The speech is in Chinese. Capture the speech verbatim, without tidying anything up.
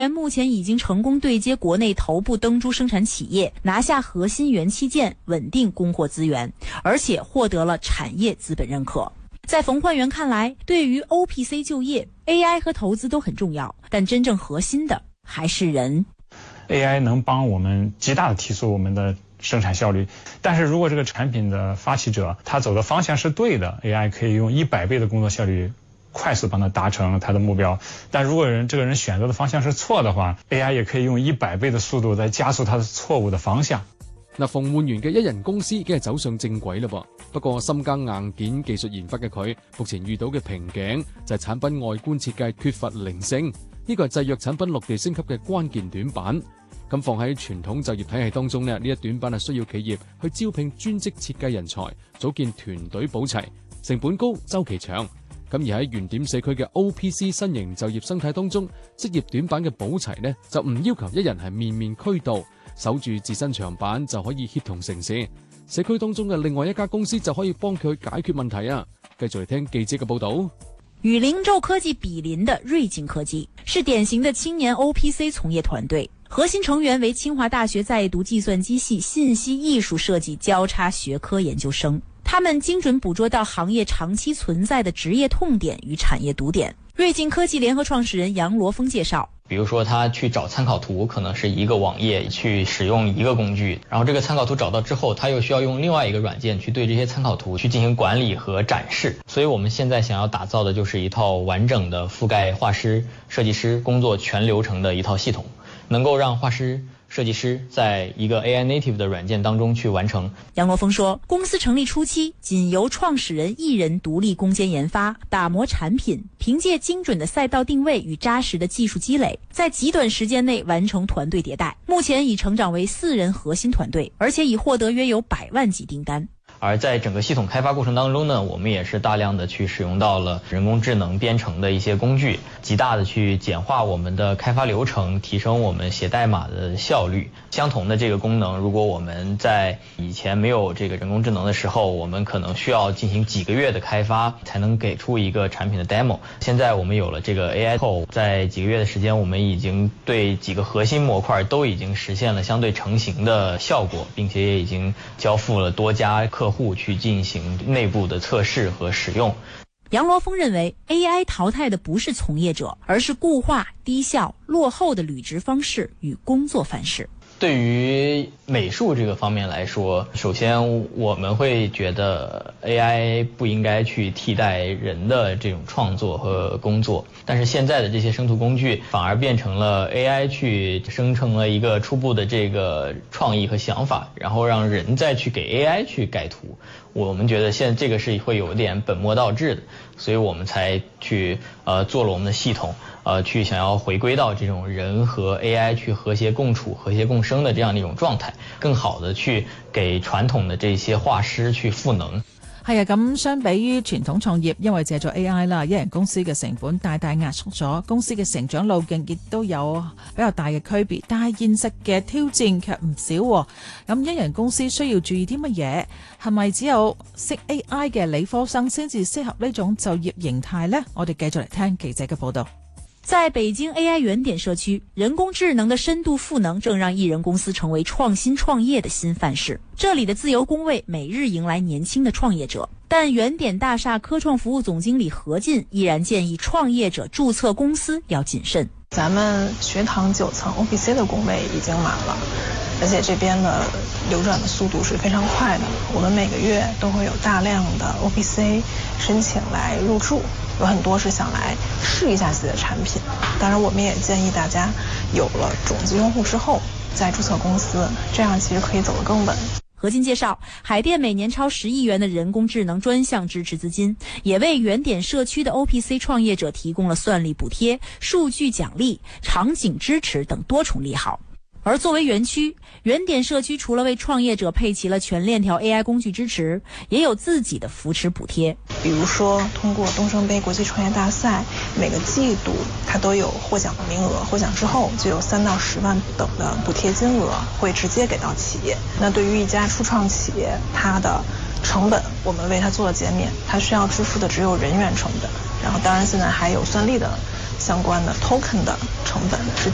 目前已经成功对接国内头部灯珠生产企业，拿下核心元器件，稳定供货资源，而且获得了产业资本认可。在冯焕元看来，对于 O P C 就业 ，A I 和投资都很重要，但真正核心的还是人。 A I 能帮我们极大的提速我们的生产效率，但是如果这个产品的发起者他走的方向是对的 ，A I 可以用一百倍的工作效率快速帮他达成他的目标。但如果人这个人选择的方向是錯的話 ，A I 也可以用一百倍的速度再加速他的錯誤的方向。 嗱，馮煥元嘅一人公司已經係走上正軌啦噃。不過深耕硬件技術研發嘅佢，目前遇到嘅瓶頸就係產品外觀設計缺乏靈性，呢個係製藥產品落地升級嘅關鍵短板。咁放喺傳統就業體系當中呢，呢一短板係需要企業去招聘專職設計人才，組建團隊補齊，成本高，週期長。咁而喺原點社區嘅 O P C 新型就業生態當中，職業短板嘅補齊呢，就唔要求一人係面面俱到，守住自身長板就可以協同成事。社區當中嘅另外一家公司就可以幫佢解決問題啊！繼續嚟聽記者嘅報導。 與靈州科技比鄰的瑞景科技是典型的青年 O P C 從業團隊，核心成員為清華大學在讀計算機系信息藝術設計交叉學科研究生。他們精準捕捉到行業長期存在的職業痛點與產業堵點。瑞景科技聯合創始人楊羅峰介紹， 比如說他去找參考圖，可能是一個網頁去使用一個工具，然後這個參考圖找到之後，他又需要用另外一個軟件去對這些參考圖去進行管理和展示。所以我們現在想要打造的就是一套完整的覆蓋畫師、設計師工作全流程的一套系統，能夠讓畫師設計師在一個 A I native 的軟件當中去完成。 楊羅峰說，公司成立初期僅由創始人一人獨立攻堅研發，打磨產品，憑借精準的賽道定位與扎實的技術積累，在極短時間內完成團隊迭代。目前已成長為四人核心團隊，而且已獲得約有百萬級訂單。 而在整個系統開發過程當中呢，我們也是大量的去使用到了人工智能編程的一些工具，極大的去簡化我們的開發流程，提升我們寫代碼的效率。相同的這個功能，如果我們在以前沒有這個人工智能的時候，我們可能需要進行幾個月的開發才能給出一個產品的 demo。現在我們有了這個 A I 後，在幾個月的時間，我們已經對幾個核心模塊都已經實現了相對成型的效果，並且也已經交付了多家客戶戶去進行內部的測試和使用。 楊羅峰認為 A I 淘汰的不是從業者，而是固化、低效、落後的履職方式與工作範式。 對於美術這個方面來說，首先我們會覺得 A I 不應該去替代人的這種創作和工作，但是現在的這些生圖工具反而變成了 A I 去生成了一個初步的這個創意和想法，然後讓人再去給 A I 去改圖。我們覺得現在這個是會有點本末倒置的，所以我們才去呃做了我們的系統，呃去想要回歸到這種人和 A I 去和諧共處、和諧共生的這樣的一種狀態，更好的去給傳統的這些畫師去賦能。 係啊，咁相比於傳統創業，因為借助 A I 啦，一人公司嘅成本大大壓縮咗，公司嘅成長路徑亦都有比較大嘅區別。但係現實嘅挑戰卻唔少喎。咁一人公司需要注意啲乜嘢？係咪只有識 A I 嘅理科生先至適合呢種就業形態呢？我哋繼續嚟聽記者嘅報道。 在北京 A I 原點社區，人工智能的深度賦能正讓一人公司成為創新創業的新範式。這裡的自由工位每日迎來年輕的創業者，但原點大廈科創服務總經理何進依然建議創業者註冊公司要謹慎。 咱們學堂九層 O P C 的工位已經滿了，而且這邊的流轉的速度是非常快的。我們每個月都會有大量的 O P C 申請來入駐。有很多是想來試一下自己的產品，當然我們也建議大家有了種子用戶之後再註冊公司，這樣其實可以走得更穩。 何進介紹，海淀每年超十億元的人工智能專項支持資金，也為原點社區的 O P C 創業者提供了算力補貼、數據獎勵、場景支持等多重利好。而作為園區，原點社區除了為創業者配齊了全鏈條 A I 工具支持，也有自己的扶持補貼。 比如說，通過東升杯國際創業大賽，每個季度它都有獲獎的名額，獲獎之後就有三到十萬等的補貼金額會直接給到企業。那對於一家初創企業，它的成本我們為它做了減免，它需要支付的只有人員成本，然後當然現在還有算力的相關的 token 的成本是